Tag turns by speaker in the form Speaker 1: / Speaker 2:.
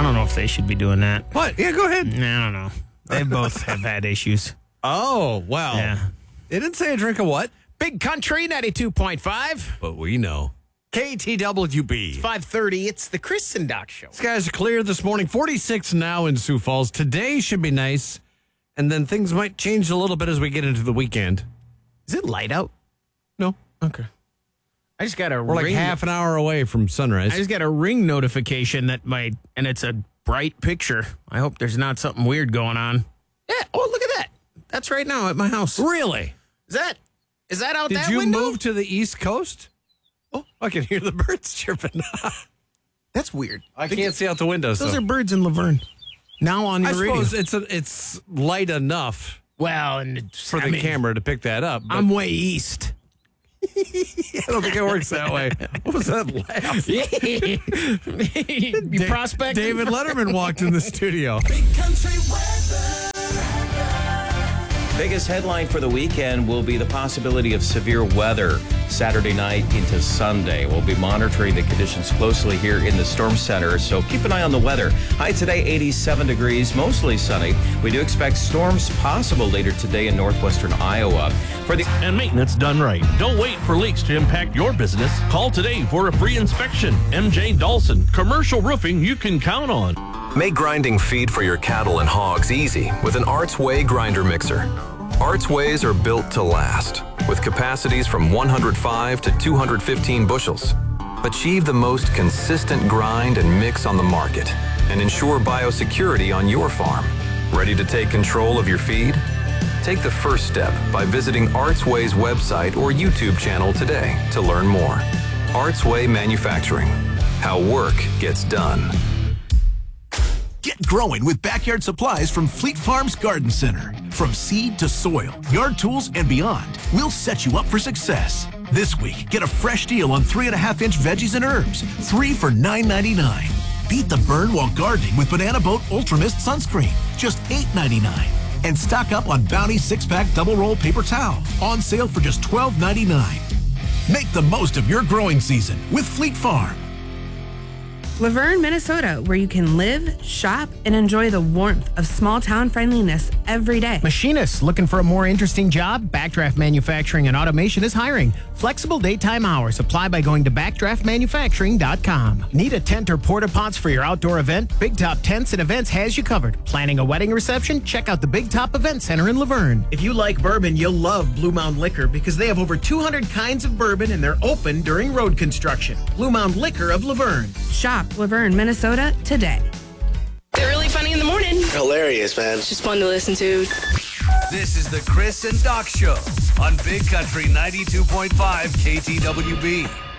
Speaker 1: don't know if they should be doing that.
Speaker 2: What? Yeah, go ahead.
Speaker 1: I don't know. They both have had issues.
Speaker 2: Oh, well.
Speaker 1: Yeah.
Speaker 2: It didn't say a drink of what?
Speaker 1: Big Country 92.5.
Speaker 2: But we know. KTWB.
Speaker 1: 5:30. It's the Chris and Doc Show.
Speaker 2: Skies are clear this morning. 46 now in Sioux Falls. Today should be nice. And then things might change a little bit as we get into the weekend.
Speaker 1: Is it light out?
Speaker 2: No. Okay.
Speaker 1: I just got a
Speaker 2: We're like
Speaker 1: ring.
Speaker 2: half an hour away from sunrise.
Speaker 1: I just got a ring notification that and it's a bright picture. I hope there's not something weird going on. Yeah. Oh, look at that. That's right now at my house.
Speaker 2: Really?
Speaker 1: Is that out
Speaker 2: Did
Speaker 1: that
Speaker 2: you
Speaker 1: window?
Speaker 2: move to the East Coast? Oh, I can hear the birds chirping.
Speaker 1: That's weird.
Speaker 2: I can't see out the window.
Speaker 1: Those are birds in Laverne. Now on your
Speaker 2: I
Speaker 1: radio.
Speaker 2: suppose it's light enough
Speaker 1: Well, and
Speaker 2: for the camera to pick that up. But
Speaker 1: I'm way east.
Speaker 2: I don't think it works that way. What was that laugh?
Speaker 1: You prospect?
Speaker 2: David Letterman walked in the studio.
Speaker 3: Big country weather.
Speaker 4: Biggest headline for the weekend will be the possibility of severe weather Saturday night into Sunday. We'll be monitoring the conditions closely here in the Storm Center, so keep an eye on the weather. High today, 87 degrees, mostly sunny. We do expect storms possible later today in northwestern Iowa.
Speaker 5: And maintenance done right. Don't wait for leaks to impact your business. Call today for a free inspection. MJ Dawson, commercial roofing you can count on.
Speaker 6: Make grinding feed for your cattle and hogs easy with an Arts Way grinder mixer. Arts Ways are built to last, with capacities from 105 to 215 bushels. Achieve the most consistent grind and mix on the market, and ensure biosecurity on your farm. Ready to take control of your feed? Take the first step by visiting Arts Way's website or YouTube channel today to learn more. Arts Way Manufacturing, how work gets done.
Speaker 7: Get growing with backyard supplies from Fleet Farms Garden Center. From seed to soil, yard tools, and beyond, we'll set you up for success. This week, get a fresh deal on 3.5-inch veggies and herbs, 3 for $9.99. Beat the burn while gardening with Banana Boat Ultra Mist Sunscreen, just $8.99. And stock up on Bounty 6-pack double roll paper towel, on sale for just $12.99. Make the most of your growing season with Fleet Farm.
Speaker 8: Laverne, Minnesota, where you can live, shop, and enjoy the warmth of small-town friendliness every day.
Speaker 9: Machinists looking for a more interesting job? Backdraft Manufacturing and Automation is hiring. Flexible daytime hours. Apply by going to backdraftmanufacturing.com. Need a tent or porta pots for your outdoor event? Big Top Tents and Events has you covered. Planning a wedding reception? Check out the Big Top Event Center in Laverne.
Speaker 10: If you like bourbon, you'll love Blue Mound Liquor because they have over 200 kinds of bourbon and they're open during road construction. Blue Mound Liquor of Laverne.
Speaker 8: Shop Laverne, Minnesota today.
Speaker 11: They're really funny in the morning.
Speaker 12: Hilarious, man.
Speaker 11: It's just fun to listen to.
Speaker 3: This is the Chris and Doc Show on Big Country 92.5 KTWB.